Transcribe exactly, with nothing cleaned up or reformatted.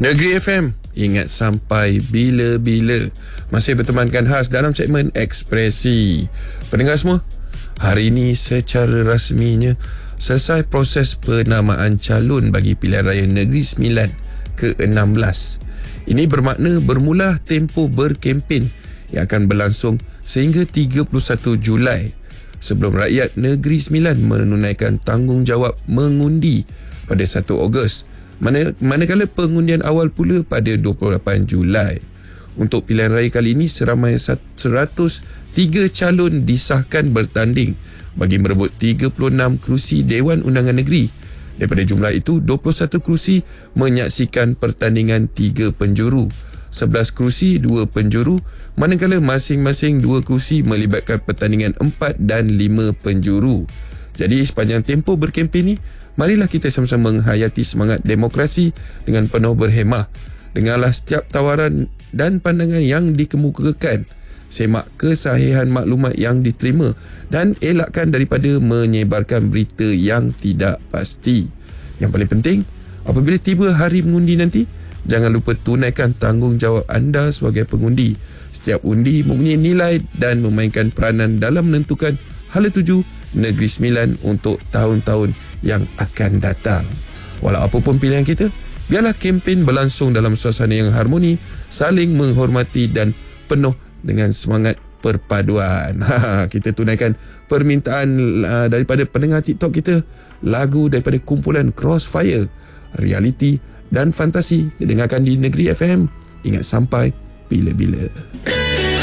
Negeri F M, ingat sampai bila-bila. Masih bertemankan khas dalam segmen Ekspresi. Pendengar semua, hari ini secara rasminya selesai proses penamaan calon bagi pilihan raya Negeri Sembilan ke enam belas. Ini bermakna bermula tempoh berkempen yang akan berlangsung sehingga tiga puluh satu Julai sebelum rakyat Negeri Sembilan menunaikan tanggungjawab mengundi pada satu Ogos. Mana, manakala pengundian awal pula pada dua puluh lapan Julai. Untuk pilihan raya kali ini, seramai seratus tiga calon disahkan bertanding bagi merebut tiga puluh enam kerusi Dewan Undangan Negeri. Daripada jumlah itu, dua puluh satu kerusi menyaksikan pertandingan tiga penjuru, sebelas kerusi dua penjuru, manakala masing-masing dua kerusi melibatkan pertandingan empat dan lima penjuru. Jadi sepanjang tempoh berkempen ni, marilah kita sama-sama menghayati semangat demokrasi dengan penuh berhemah. Dengarlah setiap tawaran dan pandangan yang dikemukakan. Semak kesahihan maklumat yang diterima dan elakkan daripada menyebarkan berita yang tidak pasti. Yang paling penting, apabila tiba hari mengundi nanti, jangan lupa tunaikan tanggungjawab anda sebagai pengundi. Setiap undi mempunyai nilai dan memainkan peranan dalam menentukan hala tuju Negeri Sembilan untuk tahun-tahun yang akan datang. Walau apapun pilihan kita, biarlah kempen berlangsung dalam suasana yang harmoni, saling menghormati dan penuh dengan semangat perpaduan. Ha, kita tunaikan permintaan uh, daripada pendengar TikTok kita, lagu daripada kumpulan Crossfire, realiti dan fantasi, didengarkan di Negeri F M. Ingat sampai bila-bila.